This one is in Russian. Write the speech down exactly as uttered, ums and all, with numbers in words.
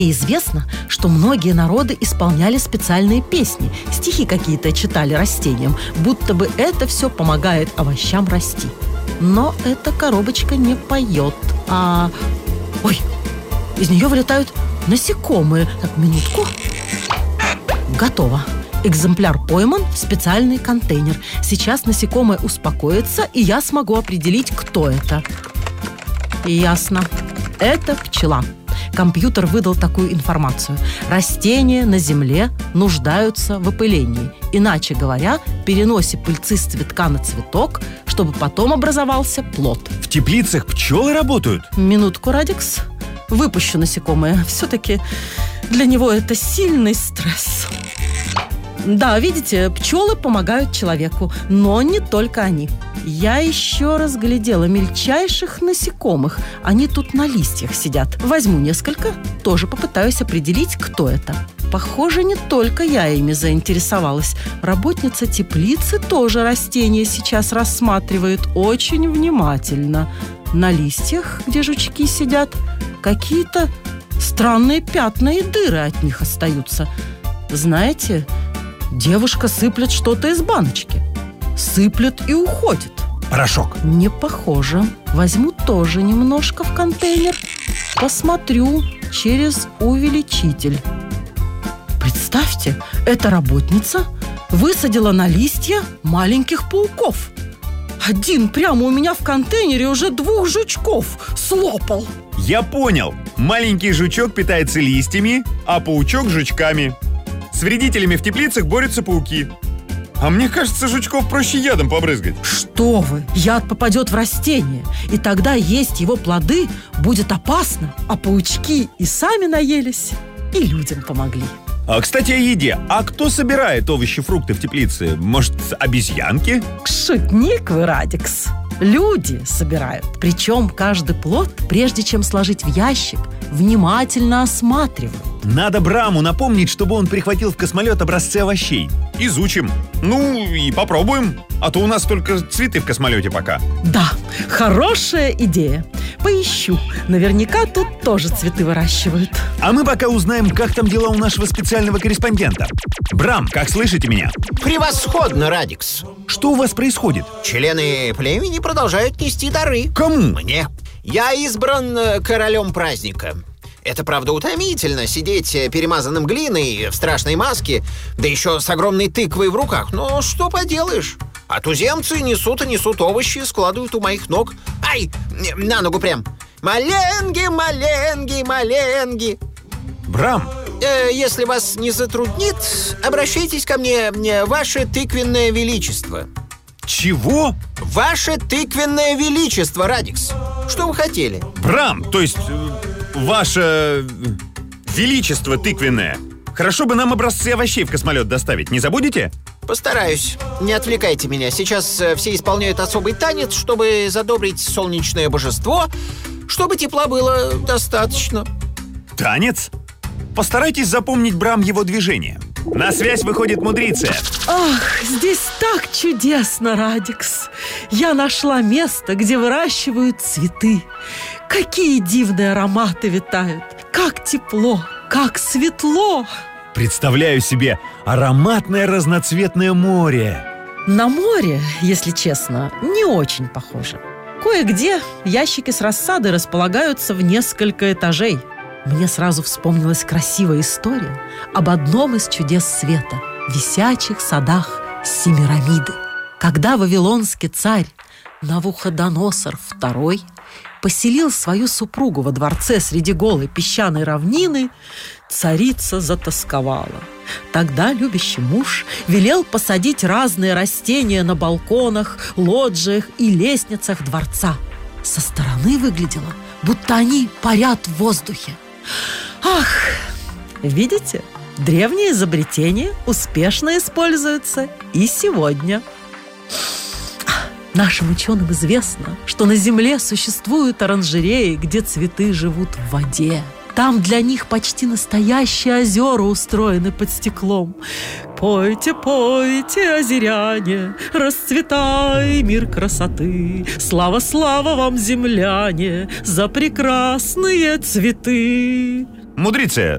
И известно, что многие народы исполняли специальные песни, стихи какие-то читали растениям, будто бы это все помогает овощам расти. Но эта коробочка не поет, а... Ой, из нее вылетают насекомые. Так, минутку. Готово. Экземпляр пойман в специальный контейнер. Сейчас насекомое успокоится, и я смогу определить, кто это. Ясно. Это пчела. Компьютер выдал такую информацию. Растения на земле нуждаются в опылении. Иначе говоря, переносе пыльцы с цветка на цветок, чтобы потом образовался плод. В теплицах пчелы работают? Минутку, Радикс. Выпущу насекомое. Все-таки для него это сильный стресс. Да, видите, пчелы помогают человеку, но не только они. Я еще разглядела мельчайших насекомых. Они тут на листьях сидят. Возьму несколько, тоже попытаюсь определить, кто это. Похоже, не только я ими заинтересовалась. Работница теплицы тоже растения сейчас рассматривает очень внимательно. На листьях, где жучки сидят, какие-то странные пятна и дыры от них остаются. Знаете, девушка сыплет что-то из баночки. Сыплет и уходит. Порошок? Не похоже. Возьму тоже немножко в контейнер. Посмотрю через увеличитель. Представьте, эта работница высадила на листья маленьких пауков. Один прямо у меня в контейнере уже двух жучков слопал. Я понял. Маленький жучок питается листьями, а паучок жучками. С вредителями в теплицах борются пауки. А мне кажется, жучков проще ядом побрызгать. Что вы? Яд попадет в растение, и тогда есть его плоды будет опасно. А паучки и сами наелись, и людям помогли. А, кстати, о еде. А кто собирает овощи, фрукты в теплице? Может, обезьянки? Шутник вы, Радикс. Люди собирают. Причем каждый плод, прежде чем сложить в ящик, внимательно осматривают. Надо Браму напомнить, чтобы он прихватил в космолет образцы овощей. Изучим. Ну, и попробуем. А то у нас только цветы в космолете пока. Да, хорошая идея. Поищу. Наверняка тут тоже цветы выращивают. А мы пока узнаем, как там дела у нашего специального корреспондента. Брам, как слышите меня? Превосходно, Радикс. Что у вас происходит? Члены племени продолжают нести дары. Кому? Мне. Я избран э, королем праздника. Это, правда, утомительно сидеть перемазанным глиной в страшной маске, да еще с огромной тыквой в руках. Но что поделаешь? А туземцы несут и несут овощи, складывают у моих ног. Ай, на ногу прям. Маленги, маленги, маленги. Брам. Э, если вас не затруднит, обращайтесь ко мне, ваше тыквенное величество. Чего? Ваше тыквенное величество, Радикс. Что вы хотели? Брам, то есть э, ваше величество тыквенное. Хорошо бы нам образцы овощей в космолет доставить. Не забудете? Постараюсь. Не отвлекайте меня. Сейчас э, все исполняют особый танец, чтобы задобрить солнечное божество, чтобы тепла было достаточно. Танец? Постарайтесь запомнить, Брам, его движение. На связь выходит мудрица. Ах, здесь так чудесно, Радикс. Я нашла место, где выращивают цветы. Какие дивные ароматы витают. Как тепло, как светло. Представляю себе ароматное разноцветное море. На море, если честно, не очень похоже. Кое-где ящики с рассадой располагаются в несколько этажей. Мне сразу вспомнилась красивая история об одном из чудес света – висячих садах Семирамиды. Когда вавилонский царь Навуходоносор второй поселил свою супругу во дворце среди голой песчаной равнины, царица затосковала. Тогда любящий муж велел посадить разные растения на балконах, лоджиях и лестницах дворца. Со стороны выглядело, будто они парят в воздухе. Ах, видите, древние изобретения успешно используются и сегодня. Нашим ученым известно, что на Земле существуют оранжереи, где цветы живут в воде. Там для них почти настоящие озера устроены под стеклом. Пойте, пойте, озеряне, расцветай, мир красоты. Слава, слава вам, земляне, за прекрасные цветы. Мудрица,